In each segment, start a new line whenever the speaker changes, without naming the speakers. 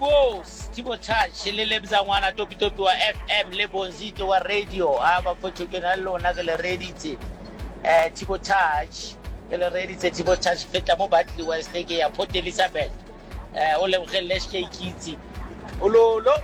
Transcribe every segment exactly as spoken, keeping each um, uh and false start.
boss Tibo Touch le lebza ngwana topi topi wa F M le bonzito wa radio aba fotho ke na lona ke le reditse eh Tibo Touch ke le reditse Tibo Touch feta mo batli wa steke ya Port Elizabeth eh o le bogelle se kitsi ololo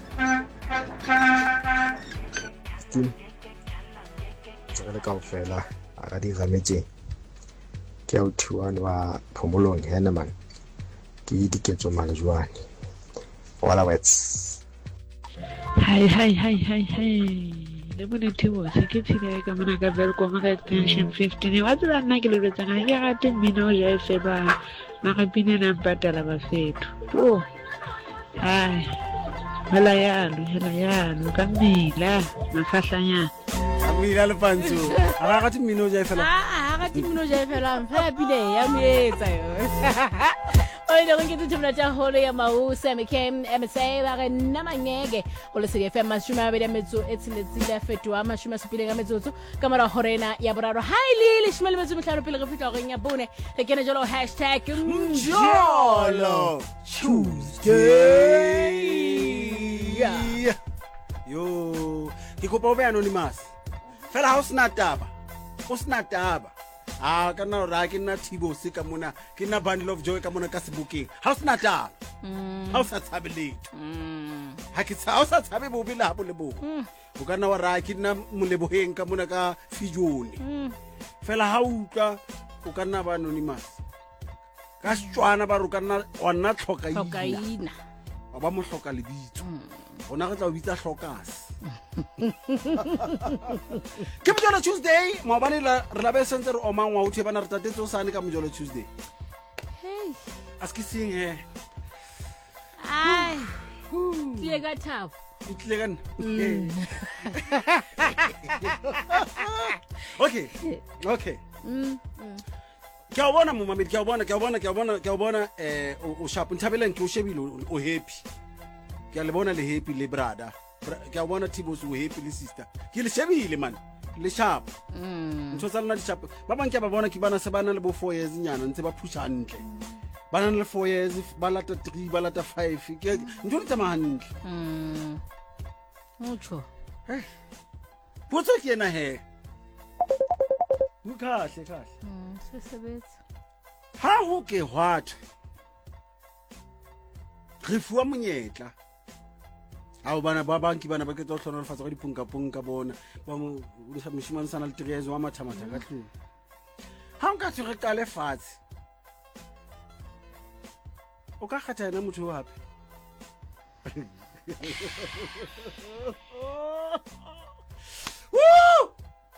Tim tsaka ka ofela a di gametse ke o thuana wa phomolong hena man ke diketso malejwane wala wets
hi hi hi hi hi le bona thibo se ke tsile ka mona ka bel ko maka extension fifteen wa tsela nna ke le tsana ke ga te mino ja se ba maka pine na patala ba fetu oh hai hela yalo hela yalo ka mila mafahlanya
amila le pantso aga ga te mino ja fela
ah ga te mino ja fela mfa pile ya metsa yo Oi le ke tse tshwana tsa hole ya mausa me kem M S A ba re nna mangege go le se F M mashuma ba le metso e tsiletsile a fetwa mashuma sepile ga metsotso ka mara horena ya boraro hi le shima le metso metlhano pele go fitla go nya bone re kene jalo hashtag
Njolo Tuesday yo ke kopa o be anonymous fela ha o sna taba o sna taba ah kana ra ke na Thibo se ka mona ke na bundle of joy ka mona ka sebukeng ha o sna taba ha o sa tshabeletse ha ke tsa o sa tshabe bo bila bo le bo o kana wa ra ke na moleboheng ka mona ka fijone fela ha o utlwa o kana ba anonymous ka tswana ba ro kana ona tlhokaina ba mo hloka lebitso ona re tla o bitsa hlokase ke Mojolo Tuesday maobane re la be sentse re omang wa uthi bana re tatetse o sane ka Mojolo Tuesday
hey
aski sing he
ai tle ka thabo
tle ka okay okay
mm
ke a bona mo mamedi ke a bona ke a bona ke a bona ke a bona eh o sharp nthabeleng ke o shebile o happy ke a le bona le happy le brother ke a bona Thibo o happy le sister ke le shebile man le sharp mm ntho tsa lona di sharp ba bang ke ba bona ke bana se bana le bo four years nyana ntse ba phusha hantle bana le four years ba lata three ba lata five ke ntho di tsamaya hantle
mm mucho
eh botsa ke ena he ukahle kahle
mm sesebetsa
ha ho ke what re fuwa monyetla ao bana ba banki bana ba ke tlo hlona lefatsa go dipunka punka bona ba mo le sa mishimane sana le tiriyezo wa mathamata ka tlung ha nka tsere ka lefatse o ka kgatha ena motho wa hape woo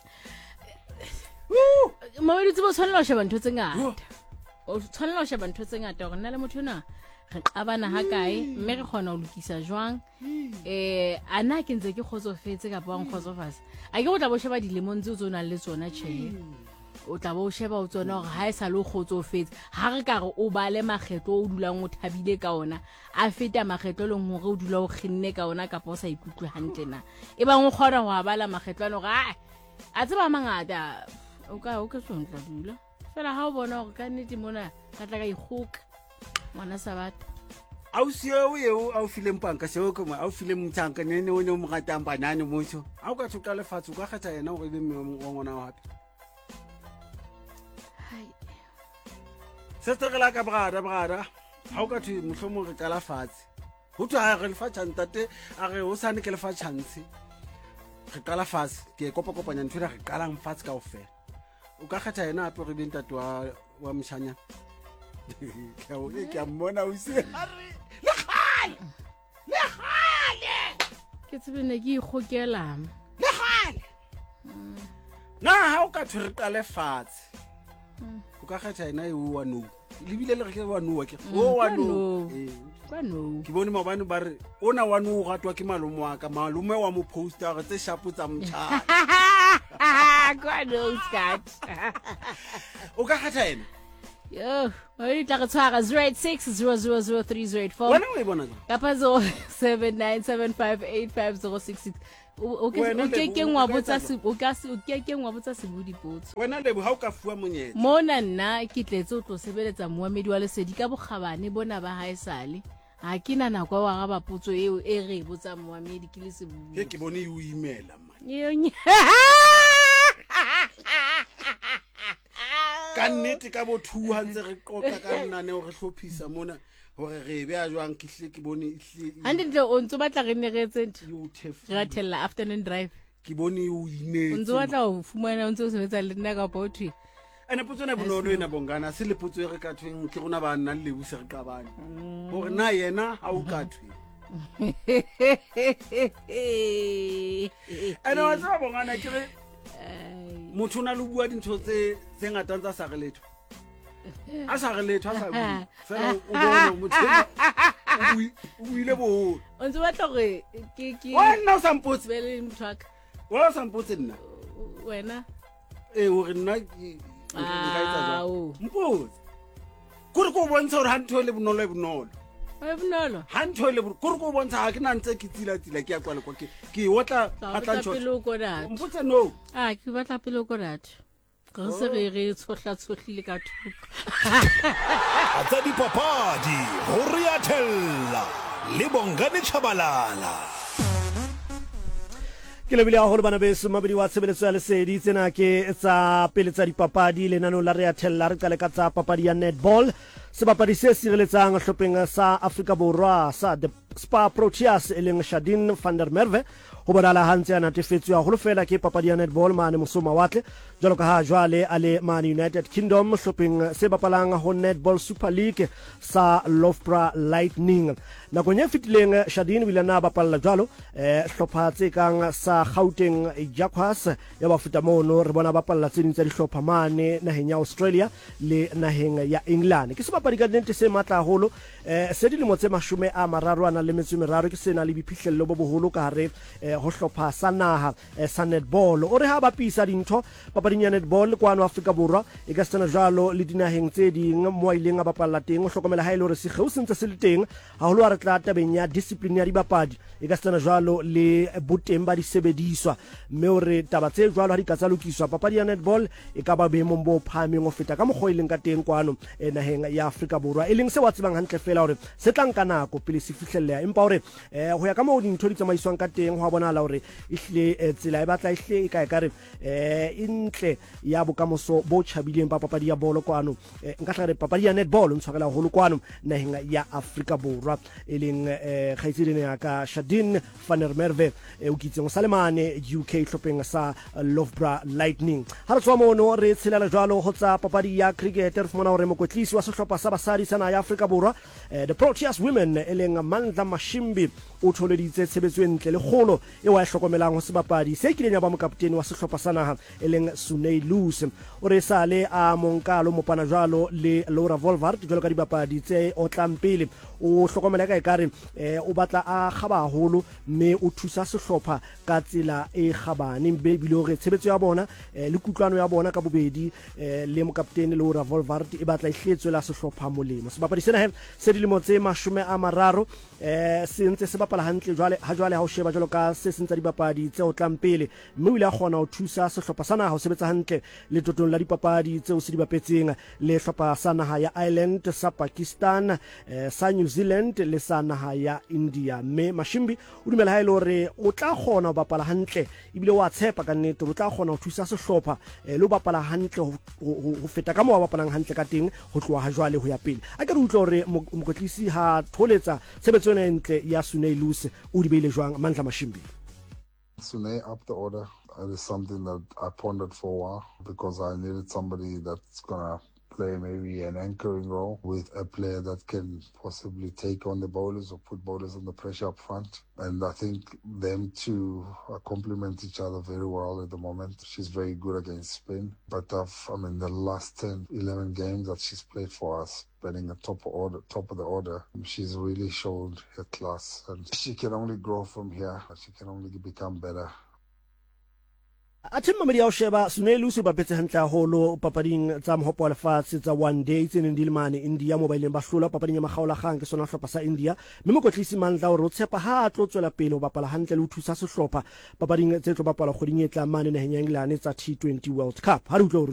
woo
mawedi tse bo tshwanela go sheba ntho tse ngata o tshwanela go sheba ntho tse ngata gore nna le motho na re qabana ha kae mme re khona o lokisa jwang eh ana ke ntse ke khotsofetse ka bang khotsofase a ke go tla bo sheba dilemong tse o tsona le tsona tshee o tla bo sheba o tsona gore ha e sa le khotsofetse ha re ka re o bale makgetlo o dulang o thabile ka ona a feta makgetlo le ngore o dula o khinne ka ona ka po sa ikutlwe hantle na e bang o khona go abala makgetlano ga a tseba mangata o ka o ka tsontsha dula fela ha o bona gore ka nnete mona ka tla ka ikhuka mwana sabata
au sio yeo au file mpanka seo koma au file mtsanka nene o ne mo gatamba nane motho au ka tsoka le fatso ka kgatha yena o be mo ngwana wa hape
hai
se tsegela ka brada brada ha o ka thwe mohlomo re kala fatse ho tswa re le fatshang tate a re o sane ke le fatshantse re kala fatse ke kopa kopanya ntwe re kalang fatse ka ofela o ka kgatha yena ape re beng tatwa wa mshanya ke o ke a mona o se le khale le khale
ke tsebene ke ikgokela
le khale na ha o ka thwe re kala fatse o ka kgatha ena e o wa no le bile le ke wa no ke o wa no
ba no
ke bone mabane ba re ona wa no o gatwa ke malume wa ka malume wa mo poster tse sharp tsa mtshana
kwa no scat
o ka kgatha ena
yo wait tla re tshwara zero eight six zero zero zero three zero eight four
wena o e bona
ka pa zero seven nine seven five eight five zero six six o ke o ke ke ngwa botsa se o ka se o ke ke ngwa botsa se budi potso
wena lebo ha o ka fuwa monyetla
mona nna ke tletse o tlo sebeletsa moamedi wa lesedi ka bogabane bona ba haesale ha ke na nako wa ga bapotso eo e re botsa moamedi ke le sebu
ke ke bone o imela man
Yonye.
ka nnete ka bothu ha ntse re qoqa ka nnane o re hlophisa mona hore re be a jwang ke hle ke bone ihle
Hande ntse o ntse batla re ne re tsent
yo thef
ra tella afternoon drive
ke bone o
o
inetse
ntse batla o fumana o ntse o sebetsa le nna ka bothu
ene potso ne bonolo ena bongana se le potso e re ka thweng ke rona ba nna le buse re qabane hore na yena ha o ka thwe ene wa tsaba bongana ke re motho na le bua dintho tse tse ngata tsa sa re letho a sa re letho a sa bua fela o bona motho o ile bo
o ntse batla gore ke ke
wena o sampotse
bele mthwaka
wa sampotse nna
wena
eh hore nna ke
Ah,
mpotse kore ko bontsha hore ha ntho le bonolo e bonolo
e bonolo
ha ntho le kore ko bontsha ha ke na ntse ke tsila tsila ke ya kwala kwa ke ke otla
atla pele o kodat
mpotse no
ah ke batla pele o kodat re se re re tsohla tsohlile ka thuka
atsa dipapadi ho re a thella le Bongani Tshabalala
ke lebile a holo bana beso mabedi wa tshebeletso ya lesedi tsena ke tsa pele tsa dipapadi lenaneo la re a thella re qale ka tsa papadi ya netball sebapadi se sireletsang hlopheng sa Afrika Borwa sa the Spa Proteas e leng Shadin van der Merwe ho bonala hantse a natefetswe haholo fela ke papadi ya netball mane mosoma watle jwalo ka ha jwale a le Man United Kingdom hlopheng se bapalang ho Netball Super League sa Loughborough Lightning nakong e fetileng Shadin o ile na bapalla jwalo eh hlopha tse kang sa Gauteng Jaguars ya ba futa mono re bona bapalla tse ding tsa dihlopha mane naheng ya Australia le naheng ya England ke sebapadi ka nnete se matla haholo eh se dilemo tse mashome a mararo ana le metso meraro ke sena le biphihlello bo boholo ka hare ho hlopha sa naha sa netball o re ha ba pisa dintho papading ya netball kwano Afrika Borwa e ka tsena jalo le dinaheng tse ding mo ileng a bapalla teng o hlokomela ha ile hore se geu sentse se le teng haholo a re tla tabeng ya discipline ya dibapadi e ka tsena jalo le boteng ba disebediswa mme o re taba tse jalo ha di ka tsa lokiswa papadi ya netball e ka ba boemong bo phahameng o feta ka mogho ileng ka teng kwano naheng ya Afrika Borwa e leng se wa tsebang hantle fela hore se tlang ka nako pele se fihlella empa hore eh ho ya ka mo dintho di tsamaiswang ka teng ho bona la hore ihle tsela e batla ihle e ka e kare eh intle ya bokamoso bo tshabileng ba papadi ya bolo kwano nka tla re papadi ya netball ntshwakela holo kwano naheng ya Afrika Borwa e leng eh khaitsedi ya ka Shadin van der Merwe o kitseng salemane U K hlopeng sa Loughborough Lightning ha re tswa mono re tshelela jwalo ho tsa papadi ya cricket re fumana hore mokotlisi wa sehlopha sa basadi sana ya Afrika Borwa the Proteas women e leng Mandla Mashimbi o tholeditse tshebetso entle le kgolo e wa hlokomelang ho sebapadi se kileng ya ba mokapteni wa sehlopha sa naha e leng Sunay Luse o re sale a monkalo mopana jwalo le Laura Volvart jwalo ka dibapadi tse o tlampele o hlokomela ka ekare o batla a khaba haholo mme o thusa sehlopha ka tsela e khabane be bile hore tshebetso ya bona le kutlwano ya bona ka bobedi le mokapteni Laura Volvart e batla ihletswe la sehlopha molemo sebapadi sena he se dilemo tse mashome a mararo eh se ntse se bapala hantle jwale ha jwale ha o sheba jwalo ka se sentsa dibapadi tse o tlampele mme o ile a kgona ho thusa sehlopha sa naha ho sebetsa hantle le totong la dipapadi tse o se di bapetseng le hlopha sa naha ya Ireland sa Pakistan eh, sa New Zealand le sa naha ya India mme Mashimbi o dumela ha ile hore o tla kgona ho bapala hantle ibile wa tshepa ka nnete o tla kgona ho thusa sehlopha eh, le ho bapala hantle ho feta ka mo wa bapalang hantle ka teng ho tloha ha jwale ho ya pele a ke re utlwa hore mokotlisi ha tholetsa tshebetso ena entle ya Sunay Luse o di beile jwang Mandla Mashimbi.
Sunay up the order. That is something that I pondered for a while because I needed somebody that's gonna play maybe an anchoring role with a player that can possibly take on the bowlers or put bowlers under pressure up front. And I think them two complement each other very well at the moment. She's very good against spin. But I've, I mean, the last ten, eleven games that she's played for us, batting the top order, top of the order, she's really showed her class. And she can only grow from here. She can only become better.
Athi mamedi ya sheba Sunay Luse ba petse hantle haholo papading tsa mohopo wa lefatshe tsa one day tsene di le mane India mobile ba hlola papading ya magaola gang ke sona hlopha sa India mme mokotlisi Mandla o re o tshepa ha a tlo tswela pele ho bapala hantle le ho thusa sehlopha papading tse tlo bapala kgoding e tla mane naheng ya England tsa T twenty World Cup ha re utlwa